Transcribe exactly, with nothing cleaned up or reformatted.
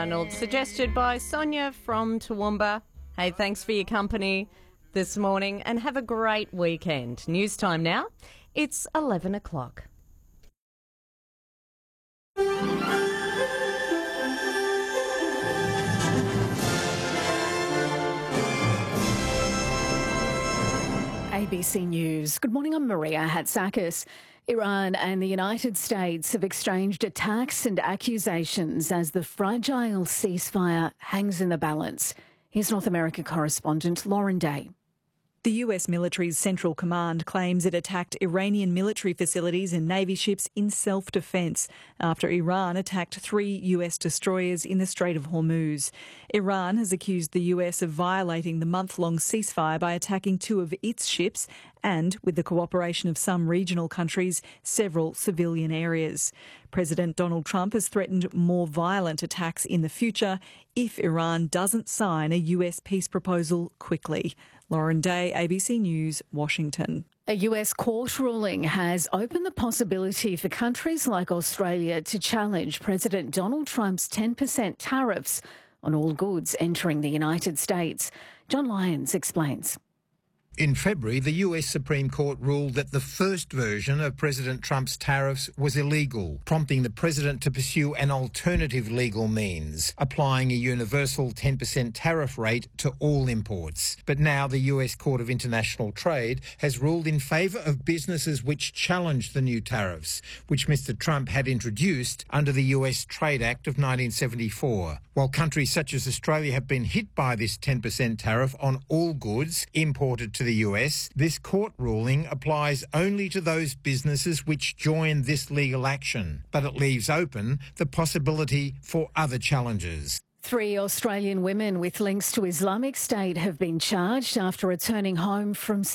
Arnold, suggested by Sonia from Toowoomba. Hey, thanks for your company this morning and have a great weekend. News time now. It's eleven o'clock. A B C News. Good morning, I'm Maria Hatzakis. Iran and the United States have exchanged attacks and accusations as the fragile ceasefire hangs in the balance. Here's North America correspondent Lauren Day. The U S military's Central Command claims it attacked Iranian military facilities and Navy ships in self-defence after Iran attacked three U S destroyers in the Strait of Hormuz. Iran has accused the U S of violating the month-long ceasefire by attacking two of its ships and, with the cooperation of some regional countries, several civilian areas. President Donald Trump has threatened more violent attacks in the future if Iran doesn't sign a U S peace proposal quickly. Lauren Day, A B C News, Washington. A U S court ruling has opened the possibility for countries like Australia to challenge President Donald Trump's ten percent tariffs on all goods entering the United States. John Lyons explains. In February, the U S Supreme Court ruled that the first version of President Trump's tariffs was illegal, prompting the president to pursue an alternative legal means, applying a universal ten percent tariff rate to all imports. But now the U S Court of International Trade has ruled in favour of businesses which challenge the new tariffs, which Mister Trump had introduced under the U S Trade Act of nineteen seventy-four. While countries such as Australia have been hit by this ten percent tariff on all goods imported to the U S, this court ruling applies only to those businesses which join this legal action, but it leaves open the possibility for other challenges. Three Australian women with links to Islamic State have been charged after returning home from